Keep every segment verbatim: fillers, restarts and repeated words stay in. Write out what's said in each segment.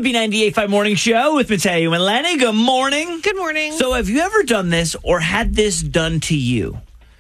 B ninety-eight point five Morning Show with Mateo and Lenny. Good morning. Good morning. So have you ever done this or had this done to you?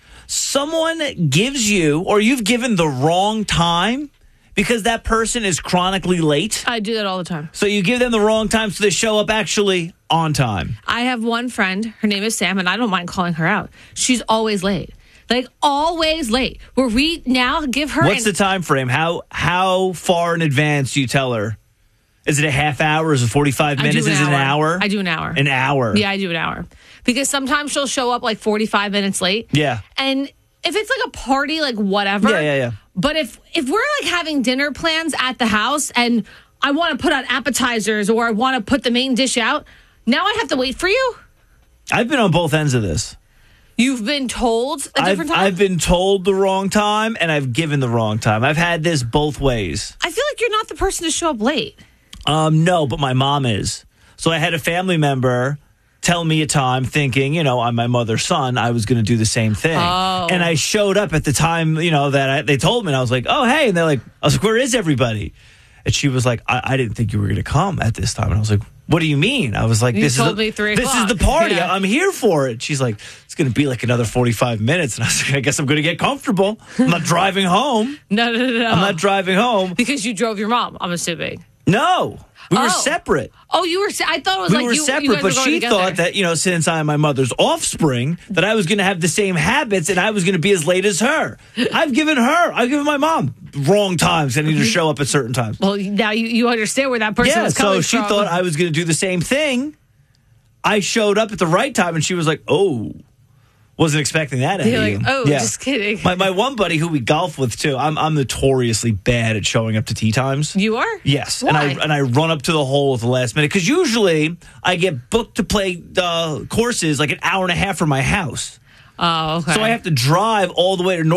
Someone gives you, or you've given the wrong time because that person is chronically late? I do that all the time. So you give them the wrong time so they show up actually on time. I have one friend, her name is Sam, and I don't mind calling her out. She's always late. Like, always late. Where we now give her... What's an- the time frame? How how far in advance do you tell her? Is it a half hour? Is it forty-five I do minutes? an Is it an hour? I do an hour. An hour. Yeah, I do an hour. Because sometimes she'll show up like forty-five minutes late. Yeah. And if it's like a party, like whatever. Yeah, yeah, yeah. But if, if we're like having dinner plans at the house and I want to put out appetizers or I want to put the main dish out, now I have to wait for you? I've been on both ends of this. You've been told a different I've, time? I've been told the wrong time, and I've given the wrong time. I've had this both ways. I feel like you're not the person to show up late. Um, no, but my mom is. So I had a family member tell me a time thinking, you know, I'm my mother's son, I was going to do the same thing. Oh. And I showed up at the time, you know, that I, they told me, and I was like, oh, hey. And they're like, I was like, where is everybody? And she was like, I, I didn't think you were going to come at this time. And I was like, what do you mean? I was like, You this told is the, me three this is o'clock. the party. Yeah. I'm here for it. She's like, it's going to be like another forty-five minutes. And I was like, I guess I'm going to get comfortable. I'm not driving home. No, no, no, no. I'm not driving home. Because you drove your mom, I'm assuming. No, we were Oh. separate. Oh, you were. se- I thought it was We like were you, you separate, guys were but going she together. thought that, you know, since I'm my mother's offspring, that I was going to have the same habits and I was going to be as late as her. I've given her, I've given my mom wrong times. I need to show up at certain times. Well, now you, you understand where that person Yeah, was coming so she from. thought I was going to do the same thing. I showed up at the right time, and she was like, oh, wasn't expecting that out You're of like, you. oh, just kidding. My, my one buddy who we golf with, too, I'm, I'm notoriously bad at showing up to tea times. You are? Yes, Why? and I and I run up to the hole at the last minute because usually I get booked to play uh, courses like an hour and a half from my house, Oh, okay. so I have to drive all the way to North.